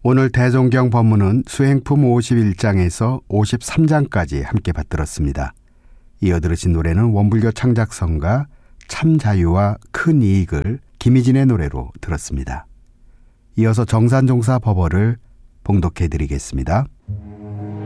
오늘 대종경 법문은 수행품 51장에서 53장까지 함께 받들었습니다. 이어 들으신 노래는 원불교 창작성가 참자유와 큰 이익을 김희진의 노래로 들었습니다. 이어서 정산종사 법어를 봉독해 드리겠습니다.